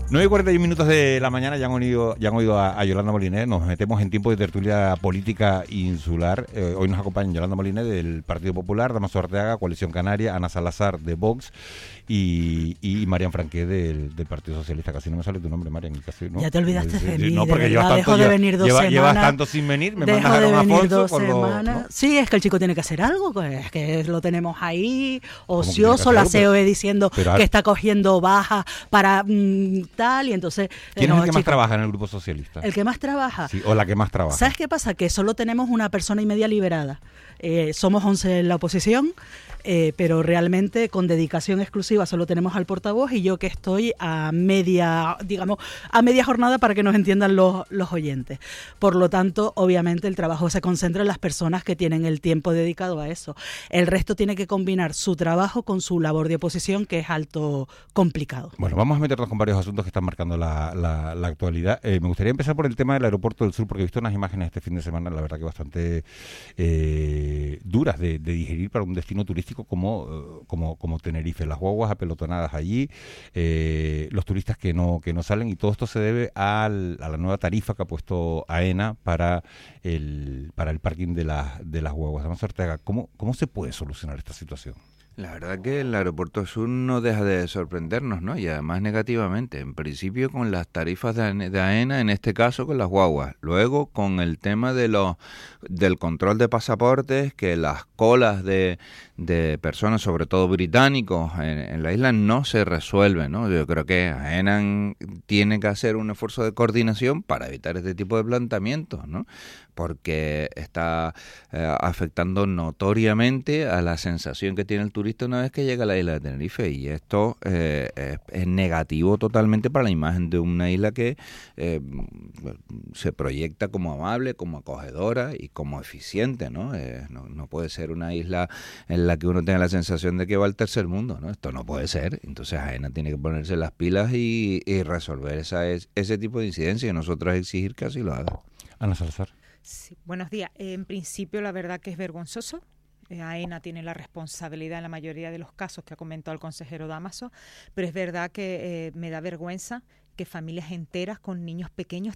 9:41 de la mañana, ya han oído a Yolanda Moliné. Nos metemos en tiempo de tertulia política insular. Hoy nos acompañan Yolanda Moliné del Partido Popular, Damaso Arteaga, Coalición Canaria, Ana Salazar de Vox y Marian Franqué del Partido Socialista. Casi no me sale tu nombre, Marian. Casi, ¿no? Ya te olvidaste de mí. No, porque dejo de venir 2 semanas. Llevas tanto sin venir, me mandas a Roma Afonso con ¿no? Sí, es que el chico tiene que hacer algo, pues, es que lo tenemos ahí, ocioso, la COE diciendo que está cogiendo baja para tal, y entonces... ¿Quién es el que más trabaja en el Grupo Socialista? ¿El que más trabaja? Sí, o la que más trabaja. ¿Sabes qué pasa? Que solo tenemos una persona y media liberada. Somos 11 en la oposición, pero realmente con dedicación exclusiva solo tenemos al portavoz y yo que estoy a media jornada para que nos entiendan los oyentes. Por lo tanto, obviamente el trabajo se concentra en las personas que tienen el tiempo dedicado a eso. El resto tiene que combinar su trabajo con su labor de oposición, que es alto complicado. Bueno, vamos a meternos con varios asuntos que están marcando la actualidad. Me gustaría empezar por el tema del Aeropuerto del Sur, porque he visto unas imágenes este fin de semana, la verdad que bastante duras de digerir para un destino turístico como Tenerife. Las guaguas apelotonadas allí, los turistas que no salen, y todo esto se debe a la nueva tarifa que ha puesto AENA para el parking de las guaguas. Damaso Arteaga, ¿cómo se puede solucionar esta situación? La verdad que el Aeropuerto Sur no deja de sorprendernos, ¿no? Y además negativamente. En principio con las tarifas de AENA, en este caso con las guaguas. Luego con el tema del control de pasaportes, que las colas de personas, sobre todo británicos, en la isla no se resuelven, ¿no? Yo creo que AENA tiene que hacer un esfuerzo de coordinación para evitar este tipo de planteamientos, ¿no? Porque está afectando notoriamente a la sensación que tiene el turista una vez que llega a la isla de Tenerife, y esto es negativo totalmente para la imagen de una isla que se proyecta como amable, como acogedora y como eficiente, ¿no? No puede ser una isla en la que uno tenga la sensación de que va al tercer mundo, ¿no? Esto no puede ser. Entonces AENA tiene que ponerse las pilas y resolver ese tipo de incidencias, y nosotros exigir que así lo haga. Ana Salazar. Sí, buenos días. En principio, la verdad que es vergonzoso. AENA tiene la responsabilidad en la mayoría de los casos que ha comentado el consejero Damaso, pero es verdad que me da vergüenza que familias enteras con niños pequeños